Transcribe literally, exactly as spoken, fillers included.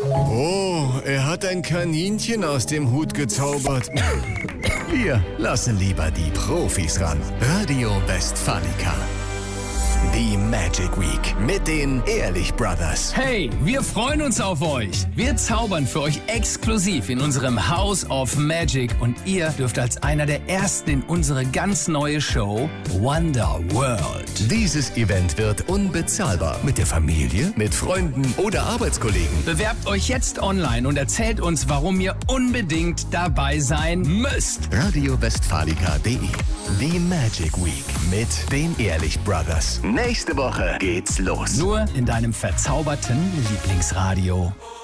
Oh, er hat ein Kaninchen aus dem Hut gezaubert. Wir lassen lieber die Profis ran. Radio Westfalica. Die Magic Week mit den Ehrlich Brothers. Hey, wir freuen uns auf euch. Wir zaubern für euch exklusiv in unserem House of Magic und ihr dürft als einer der ersten in unsere ganz neue Show Wonder World. Dieses Event wird unbezahlbar. Mit der Familie, mit Freunden oder Arbeitskollegen. Bewerbt euch jetzt online und erzählt uns, warum ihr unbedingt dabei sein müsst. Radio Westfalica punkt de. Die Magic Week mit den Ehrlich Brothers. Nächste Woche geht's los. Nur in deinem verzauberten Lieblingsradio.